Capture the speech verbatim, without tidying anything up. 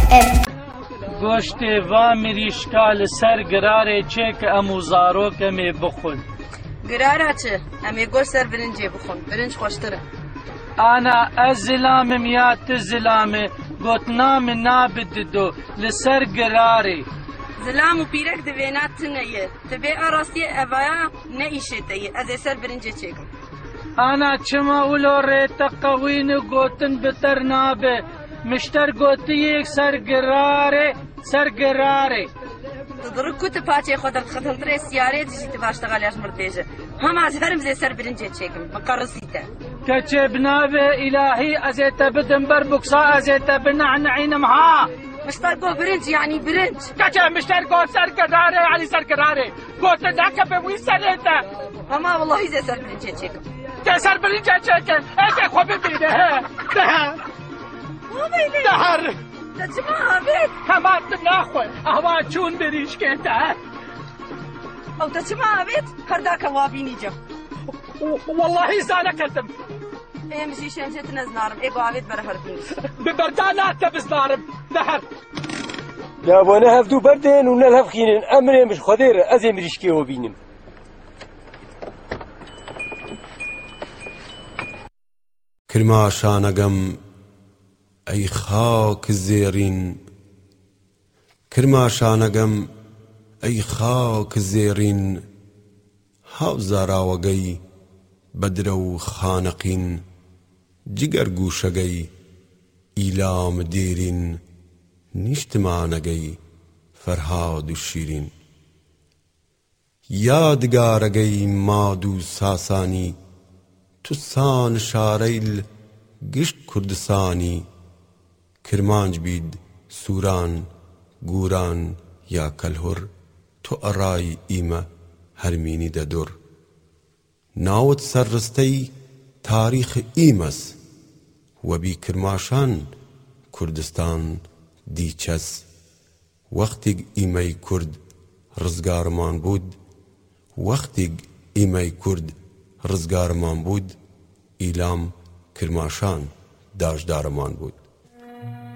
ام. گوشتی و مریشکا لسر گراره چه که امو زاروکمی بخون. گراره چه؟ امی گوش سر برنجی بخون. برنج خوشتره. انا از زلامم یا تزلامه گوتنام نابددو لسر گراره. زلام و پیرک دوینات تنیه. تبی آراستی اوایا نیشه تیه. از سر برنجی چکم. انا چما اولو ریتا قوین گوتن بتر نابه. مشتر گوتی یک سرگراره سرگراره. تدرك كنت باتي خدر خدر تري سيارة تجي تباشتغل يا جمر بيجة هم از هرم زي سر برنجة تشيكم مقرصيته كتشبنا إلهي أزيت بدن بربكسا أزيت بنعنعين مها مشتر قو برنج يعني برنج كتشب مشتر قو سرقراري يعني سرقراري قوت داك بوي سريتا هما والله زي سر برنجة تشيكم سر برنجة تشيكم ايه خو ببينه ده دهر تجمع بيت هما تناخوي أهوا چون بريش كيتا أو تجمع بيت هرداك وابيني جا والله زانا كتم ايه مشي شمشت نزنارم ايه قوابيت برهر بينيش ببردانا تبزنارم دهر لا وانا هفدو بردين ونلهف خينين امري مش خدير ازي مريشكي وبينم كرما شانقم أي خاك الزيرين كرما شانقم أي خاك الزيرين هاو زاراوغي بدرو خانقين جگر گوشگي إيلام ديرين نشتمانگي فرهاد الشيرين يادگارگي مادو ساساني تسان شاريل گشت كردستاني کرمانج بید سوران گوران یا کلهر تو ارای ایمه هرمینی ددر ناوت سرستی تاریخ ایمس و بی کرماشان کردستان دیچس وقتی ایمه کرد رزگارمان بود وقتی ایمه کرد رزگارمان بود ایلام کرماشان داجدارمان بود